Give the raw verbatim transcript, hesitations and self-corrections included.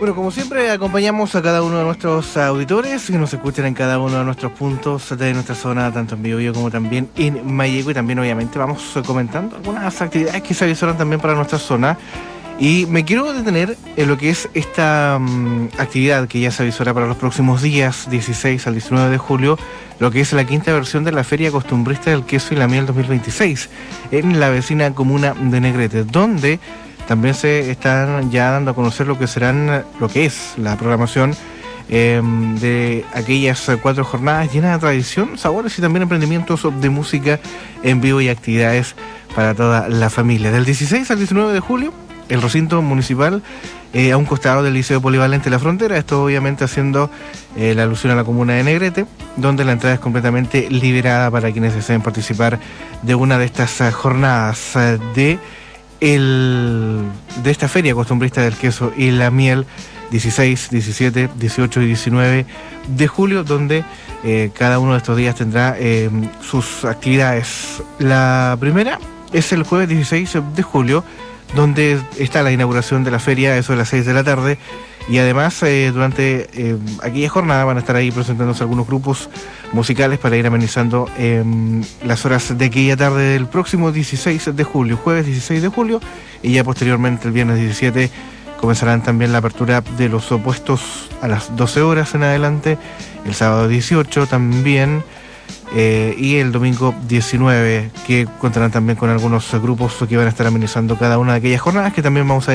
Bueno, como siempre, acompañamos a cada uno de nuestros auditores que nos escuchan en cada uno de nuestros puntos de nuestra zona, tanto en Biobío como también en Malleco, y también obviamente vamos comentando algunas actividades que se avisoran también para nuestra zona. Y me quiero detener en lo que es esta um, actividad que ya se avisora para los próximos días, dieciséis al diecinueve de julio, lo que es la quinta versión de la Feria Costumbrista del Queso y la Miel dos mil veintiséis, en la vecina comuna de Negrete, donde también se están ya dando a conocer lo que serán, lo que es la programación eh, de aquellas cuatro jornadas llenas de tradición, sabores y también emprendimientos de música en vivo y actividades para toda la familia. Del dieciséis al diecinueve de julio, el recinto municipal eh, a un costado del Liceo Polivalente La Frontera, esto obviamente haciendo eh, la alusión a la comuna de Negrete, donde la entrada es completamente liberada para quienes deseen participar de una de estas uh, jornadas uh, de El, de esta feria costumbrista del queso y la miel, dieciséis, diecisiete, dieciocho y diecinueve de julio, donde eh, cada uno de estos días tendrá eh, sus actividades. La primera es el jueves dieciséis de julio, donde está la inauguración de la feria, eso de las seis de la tarde, y además eh, durante eh, aquella jornada van a estar ahí presentándose algunos grupos musicales para ir amenizando eh, las horas de aquella tarde del próximo dieciséis de julio, jueves dieciséis de julio, y ya posteriormente el viernes diecisiete comenzarán también la apertura de los opuestos a las doce horas en adelante, el sábado dieciocho también, eh, y el domingo diecinueve, que contarán también con algunos grupos que van a estar amenizando cada una de aquellas jornadas, que también vamos a